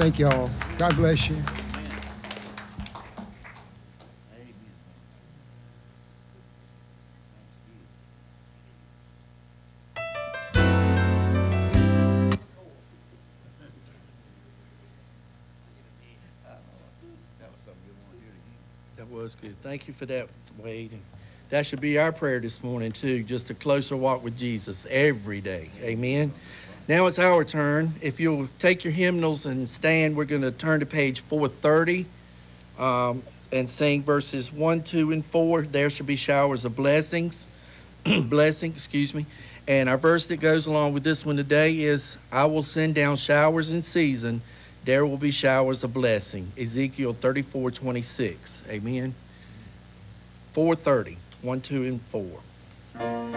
Thank you all. God bless you. That was good. Thank you for that, Wade. And that should be our prayer this morning, too, just a closer walk with Jesus every day. Amen. Now it's our turn. If you'll take your hymnals and stand, we're going to turn to page 430 and sing verses 1, 2, and 4. There shall be showers of blessings. Excuse me. And our verse that goes along with this one today is, I will send down showers in season. There will be showers of blessing. Ezekiel 34:26. Amen. 430, 1, 2, and 4.